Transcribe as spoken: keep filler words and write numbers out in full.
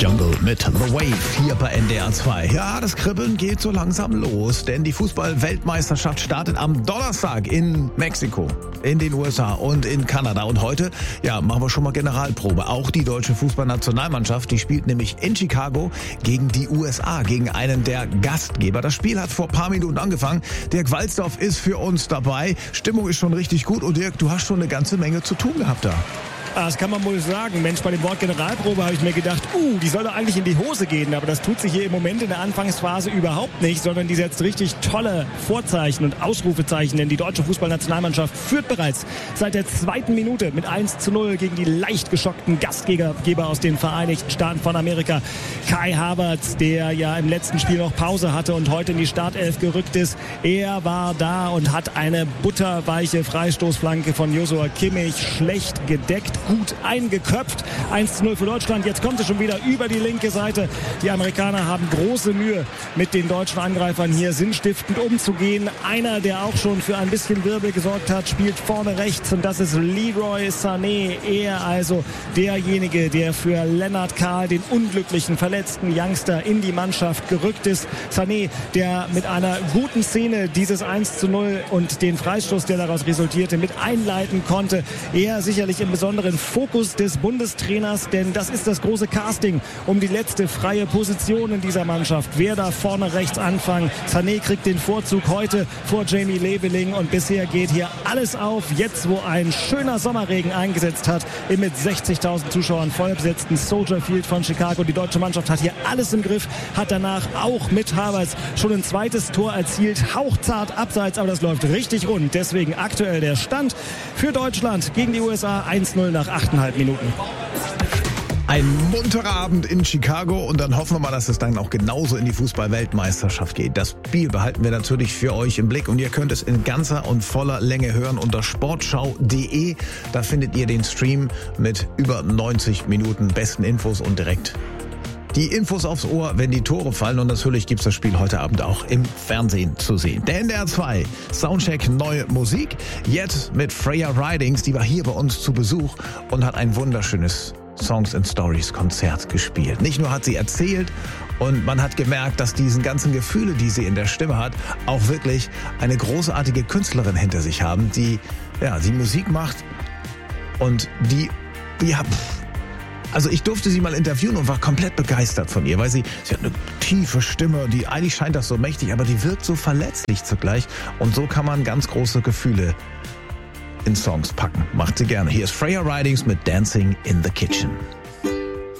Jungle mit The Wave hier bei N D R zwei. Ja, das Kribbeln geht so langsam los, denn die Fußball-Weltmeisterschaft startet am Donnerstag in Mexiko, in den U S A und in Kanada. Und heute, ja, machen wir schon mal Generalprobe. Auch die deutsche Fußballnationalmannschaft, die spielt nämlich in Chicago gegen die U S A, gegen einen der Gastgeber. Das Spiel hat vor ein paar Minuten angefangen. Dirk Walzdorf ist für uns dabei. Stimmung ist schon richtig gut. Und Dirk, du hast schon eine ganze Menge zu tun gehabt da. Das kann man wohl sagen. Mensch, bei dem Wort Generalprobe habe ich mir gedacht, uh, die soll doch eigentlich in die Hose gehen. Aber das tut sich hier im Moment in der Anfangsphase überhaupt nicht, sondern die setzt richtig tolle Vorzeichen und Ausrufezeichen. Denn die deutsche Fußballnationalmannschaft führt bereits seit der zweiten Minute mit eins zu null gegen die leicht geschockten Gastgeber aus den Vereinigten Staaten von Amerika. Kai Havertz, der ja im letzten Spiel noch Pause hatte und heute in die Startelf gerückt ist, er war da und hat eine butterweiche Freistoßflanke von Joshua Kimmich schlecht gedeckt, gut eingeköpft. eins zu null für Deutschland. Jetzt kommt es schon wieder über die linke Seite. Die Amerikaner haben große Mühe, mit den deutschen Angreifern hier sinnstiftend umzugehen. Einer, der auch schon für ein bisschen Wirbel gesorgt hat, spielt vorne rechts und das ist Leroy Sané. Er also derjenige, der für Lennart Kahl, den unglücklichen, verletzten Youngster, in die Mannschaft gerückt ist. Sané, der mit einer guten Szene dieses eins zu null und den Freistoß, der daraus resultierte, mit einleiten konnte. Er sicherlich im besonderen Fokus des Bundestrainers, denn das ist das große Casting um die letzte freie Position in dieser Mannschaft. Wer da vorne rechts anfangen? Sané kriegt den Vorzug heute vor Jamie Leveling und bisher geht hier alles auf. Jetzt, wo ein schöner Sommerregen eingesetzt hat, im mit sechzigtausend Zuschauern vollbesetzten Soldier Field von Chicago. Die deutsche Mannschaft hat hier alles im Griff, hat danach auch mit Havertz schon ein zweites Tor erzielt. Hauchzart abseits, aber das läuft richtig rund. Deswegen aktuell der Stand für Deutschland gegen die U S A eins zu null nach achteinhalb Minuten. Ein munterer Abend in Chicago und dann hoffen wir mal, dass es dann auch genauso in die Fußball-Weltmeisterschaft geht. Das Spiel behalten wir natürlich für euch im Blick und ihr könnt es in ganzer und voller Länge hören unter sportschau punkt de. Da findet ihr den Stream mit über neunzig Minuten besten Infos und direkt die Infos aufs Ohr, wenn die Tore fallen. Und natürlich gibt's das Spiel heute Abend auch im Fernsehen zu sehen. Der N D R zwei Soundcheck neue Musik. Jetzt mit Freya Ridings, die war hier bei uns zu Besuch und hat ein wunderschönes Songs and Stories Konzert gespielt. Nicht nur hat sie erzählt und man hat gemerkt, dass diesen ganzen Gefühle, die sie in der Stimme hat, auch wirklich eine großartige Künstlerin hinter sich haben, die, ja, die Musik macht und die, ja, also ich durfte sie mal interviewen und war komplett begeistert von ihr, weil sie, sie hat eine tiefe Stimme, die eigentlich scheint das so mächtig, aber die wirkt so verletzlich zugleich und so kann man ganz große Gefühle in Songs packen. Macht sie gerne. Hier ist Freya Ridings mit Dancing in the Kitchen.